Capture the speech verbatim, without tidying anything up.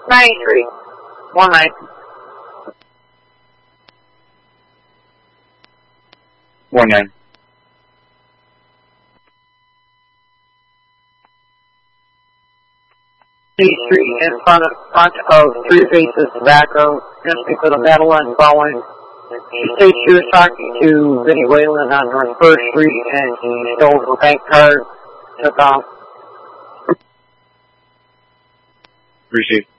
ninety-three. One nine. One nine. C three in front of front of Three Faces Tobacco, just because of battle line following. She said she was talking to Vinnie Whalen on North First Street and he stole her bank card, took off. Received.